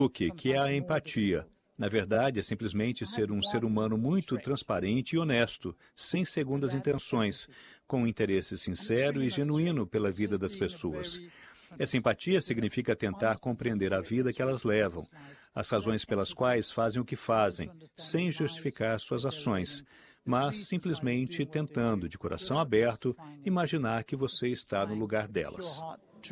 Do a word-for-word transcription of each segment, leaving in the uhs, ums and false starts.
que é a empatia. Na verdade, é simplesmente ser um ser humano muito transparente e honesto, sem segundas intenções, com um interesse sincero e genuíno pela vida das pessoas. Essa empatia significa tentar compreender a vida que elas levam, as razões pelas quais fazem o que fazem, sem justificar suas ações, mas simplesmente tentando, de coração aberto, imaginar que você está no lugar delas.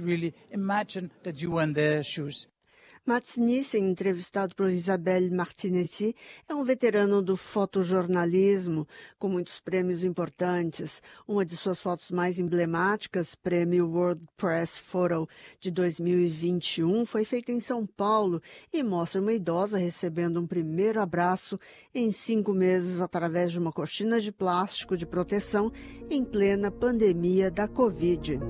Mats Nissen, entrevistado por Isabelle Martinetti, é um veterano do fotojornalismo, com muitos prêmios importantes. Uma de suas fotos mais emblemáticas, prêmio World Press Photo de dois mil e vinte e um, foi feita em São Paulo e mostra uma idosa recebendo um primeiro abraço em cinco meses através de uma cortina de plástico de proteção em plena pandemia da Covid.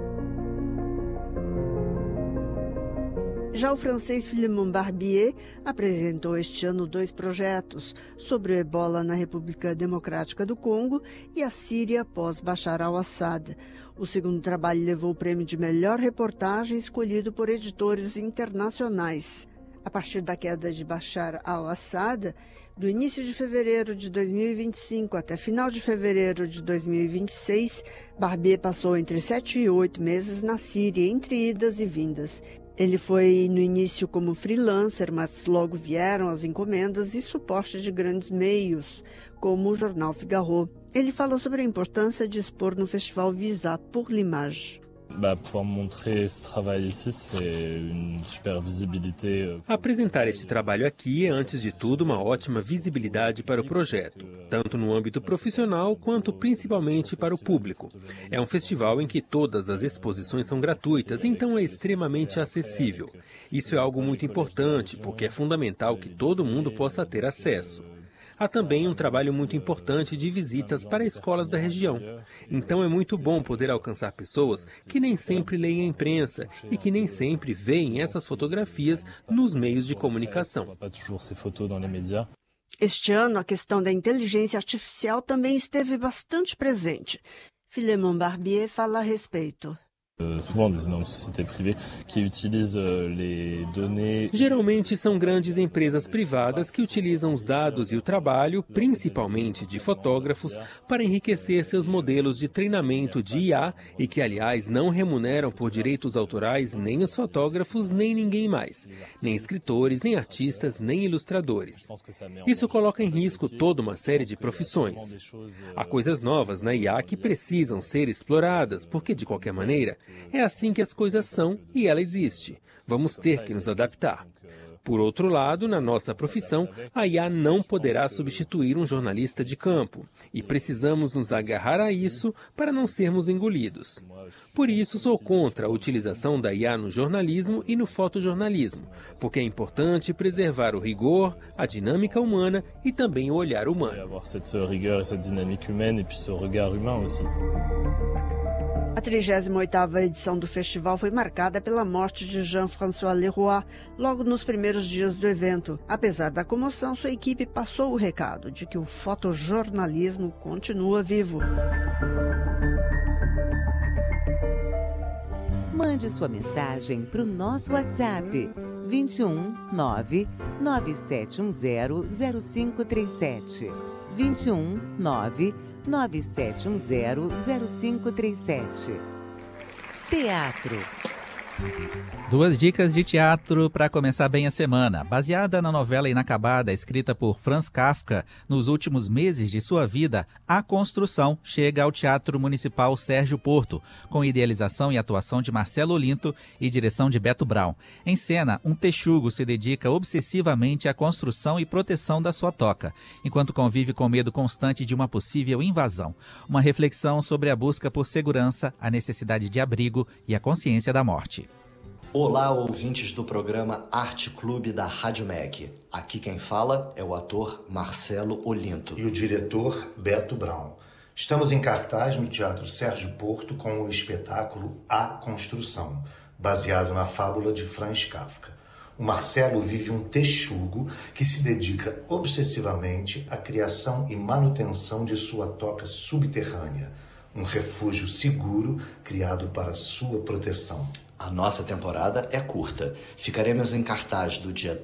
Já o francês Philemon Barbier apresentou este ano dois projetos sobre o ebola na República Democrática do Congo e a Síria após Bashar al-Assad. O segundo trabalho levou o prêmio de melhor reportagem escolhido por editores internacionais. A partir da queda de Bashar al-Assad, do início de fevereiro de dois mil e vinte e cinco até final de fevereiro de dois mil e vinte e seis, Barbier passou entre sete e oito meses na Síria, entre idas e vindas. Ele foi no início como freelancer, mas logo vieram as encomendas e suporte de grandes meios, como o jornal Figaro. Ele fala sobre a importância de expor no festival Visa pour l'Image. Apresentar esse trabalho aqui é, antes de tudo, uma ótima visibilidade para o projeto, tanto no âmbito profissional quanto principalmente para o público. É um festival em que todas as exposições são gratuitas, então é extremamente acessível. Isso é algo muito importante, porque é fundamental que todo mundo possa ter acesso. Há também um trabalho muito importante de visitas para escolas da região. Então é muito bom poder alcançar pessoas que nem sempre leem a imprensa e que nem sempre veem essas fotografias nos meios de comunicação. Este ano, a questão da inteligência artificial também esteve bastante presente. Philemon Barbier fala a respeito. Geralmente são grandes empresas privadas que utilizam os dados e o trabalho, principalmente de fotógrafos, para enriquecer seus modelos de treinamento de I A e que, aliás, não remuneram por direitos autorais nem os fotógrafos, nem ninguém mais, nem escritores, nem artistas, nem ilustradores. Isso coloca em risco toda uma série de profissões. Há coisas novas na I A que precisam ser exploradas, porque, de qualquer maneira, é assim que as coisas são e ela existe. Vamos ter que nos adaptar. Por outro lado, na nossa profissão, a I A não poderá substituir um jornalista de campo. E precisamos nos agarrar a isso para não sermos engolidos. Por isso, sou contra a utilização da I A no jornalismo e no fotojornalismo, porque é importante preservar o rigor, a dinâmica humana e também o olhar humano. A trigésima oitava edição do festival foi marcada pela morte de Jean-François Leroy, logo nos primeiros dias do evento. Apesar da comoção, sua equipe passou o recado de que o fotojornalismo continua vivo. Mande sua mensagem para o nosso WhatsApp vinte e um, nove, nove sete um zero, zero cinco três sete. vinte e um, nove, nove sete um zero, zero cinco três sete. Teatro. Duas dicas de teatro para começar bem a semana. Baseada na novela inacabada escrita por Franz Kafka nos últimos meses de sua vida, A Construção chega ao Teatro Municipal Sérgio Porto, com idealização e atuação de Marcelo Olinto e direção de Beto Brown. Em cena, um texugo se dedica obsessivamente à construção e proteção da sua toca, enquanto convive com medo constante de uma possível invasão. Uma reflexão sobre a busca por segurança, a necessidade de abrigo e a consciência da morte. Olá, ouvintes do programa Arte Clube da Rádio M E C. Aqui quem fala é o ator Marcelo Olinto. E o diretor Beto Brown. Estamos em cartaz no Teatro Sérgio Porto com o espetáculo A Construção, baseado na fábula de Franz Kafka. O Marcelo vive um texugo que se dedica obsessivamente à criação e manutenção de sua toca subterrânea, um refúgio seguro criado para sua proteção. A nossa temporada é curta. Ficaremos em cartaz do dia